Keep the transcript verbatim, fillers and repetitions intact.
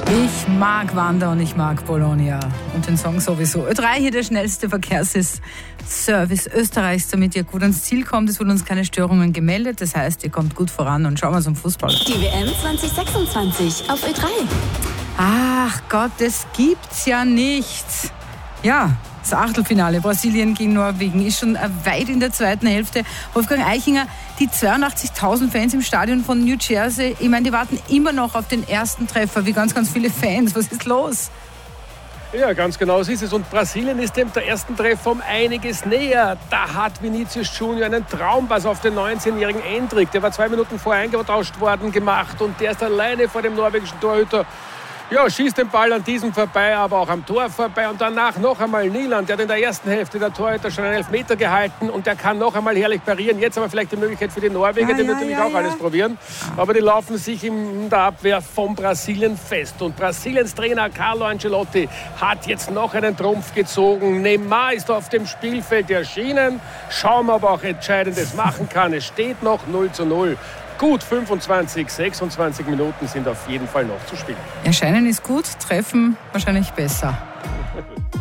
Ich mag Wanda und ich mag Bologna und den Song sowieso. Ö drei hier der schnellste Verkehrsservice Österreichs, damit ihr gut ans Ziel kommt. Es wurden uns keine Störungen gemeldet, das heißt, ihr kommt gut voran und schauen wir zum Fußball. Die W M zwanzig sechsundzwanzig auf Ö drei. Ach Gott, das gibt's ja nicht. Ja, das Achtelfinale Brasilien gegen Norwegen ist schon weit in der zweiten Hälfte. Wolfgang Eichinger, die zweiundachtzigtausend Fans im Stadion von New Jersey, ich meine, die warten immer noch auf den ersten Treffer, wie ganz, ganz viele Fans. Was ist los? Ja, ganz genau so ist es. Und Brasilien ist dem der ersten Treffer um einiges näher. Da hat Vinicius Junior einen Traumpass auf den neunzehnjährigen Endrick. Der war zwei Minuten vorher eingetauscht worden, gemacht. Und der ist alleine vor dem norwegischen Torhüter. Ja, schießt den Ball an diesem vorbei, aber auch am Tor vorbei. Und danach noch einmal Nieland, der hat in der ersten Hälfte der Torhüter schon einen Elfmeter gehalten. Und der kann noch einmal herrlich parieren. Jetzt aber vielleicht die Möglichkeit für die Norweger, ja, die ja, natürlich ja, auch ja. alles probieren. Aber die laufen sich in der Abwehr von Brasilien fest. Und Brasiliens Trainer Carlo Ancelotti hat jetzt noch einen Trumpf gezogen. Neymar ist auf dem Spielfeld erschienen. Schauen wir, ob er auch Entscheidendes machen kann. Es steht noch null zu null. Gut fünfundzwanzig, sechsundzwanzig Minuten sind auf jeden Fall noch zu spielen. Erscheinen ist gut, treffen wahrscheinlich besser.